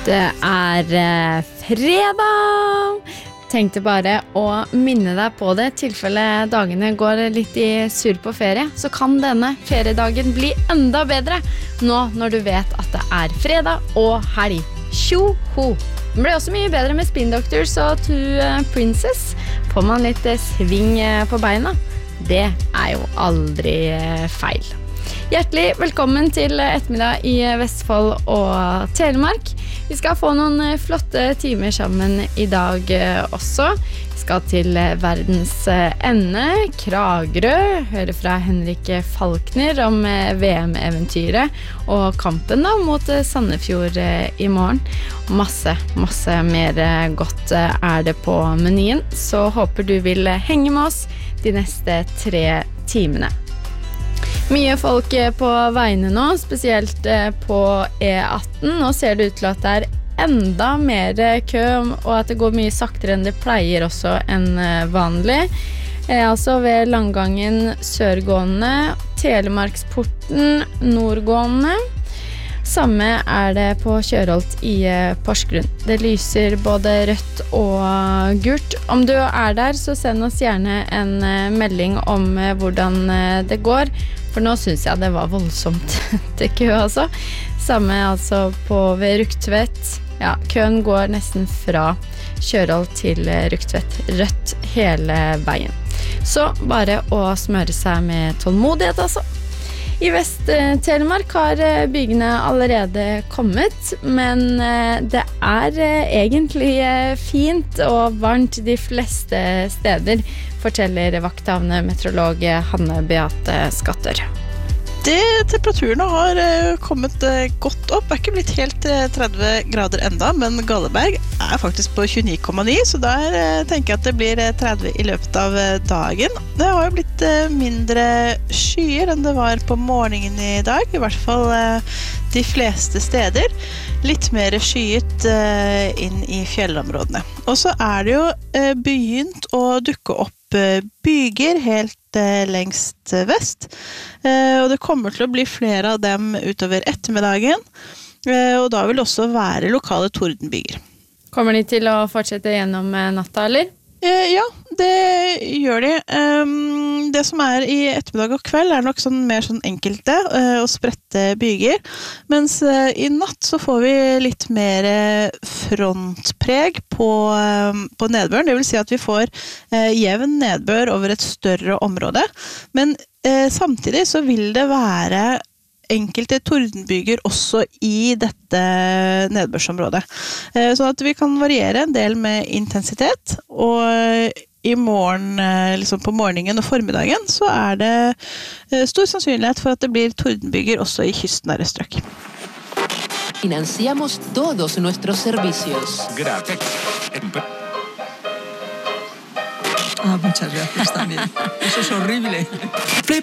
Det fredag! Tenkte bare å minne deg på det, tilfelle dagene går litt i sur på ferie, så kan denne feriedagen bli enda bedre nå når du vet at det fredag og helg. Tjoho! Det ble også mye bedre med Spin Doctors og Two Princess. Får man litt sving på beina? Det jo aldri feil. Hjertelig velkommen til ettermiddag i Vestfold og Telemark. Vi skal få noen flotte timer sammen i dag også. Vi skal til verdens ende, Kragerø, høre fra Henrik Falkner om VM-eventyret og kampen da, mot Sandefjord i morgen. Masse mer godt det på menyen, så håper du vil henge med oss de neste 3 timene. Mye folk på veiene nå, spesielt på E18. Nå ser det ut til at det enda mer kø, og at det går mye saktere enn det pleier også enn vanlig. Altså ved Langgangen sørgående, Telemarksporten nordgående. Samme det på Kjørholt i Porsgrunn. Det lyser både rødt og gult. Om du der, så send oss gjerne en melding om hvordan det går. For nå synes jeg det var voldsomt til kø altså. Samme altså ved Rugtvedt. Ja, køen går nesten fra Kjørholt til Rugtvedt. Rødt hele veien. Så bare å smøre seg med tålmodighet altså. I Vest-Telemark har bygene allerede kommet, men det egentlig fint og varmt de fleste steder, forteller vakthavende meteorolog Hanne Beate Skatter. Temperaturene har kommet godt opp. Det ikke blitt helt 30 grader enda, men Galleberg faktisk på 29,9, så der tenker jeg at det blir 30 i løpet av dagen. Det har jo blitt mindre skyer enn det var på morgenen i dag, i hvert fall de fleste steder. Litt mer skyet inn i fjellområdene. Og så det jo begynt å dukke opp byger helt lengst vest, og det kommer til å bli flere av dem utover ettermiddagen, og da vil det også være lokale tordenbyger. Kommer de til å fortsette gjennom natta, eller? Ja, det gjør de. Det som i ettermiddag og kveld nok mer sånn enkelte og spredte byger, mens i natt så får vi litt mer frontpreg på nedbøren. Det vil si at vi får jevn nedbør over et større område, men samtidig så vil det være enkelte tordenbyger også i dette nedbørsområdet. Sånn at vi kan variere en del med intensitet, og i morgen, liksom på morgenen og formiddagen, så det stor sannsynlighet for at det blir tordenbyger også i kystnære strøk. Financiamos todos nuestros servicios. Gracias. Muchas gracias también. Eso es horrible. Flip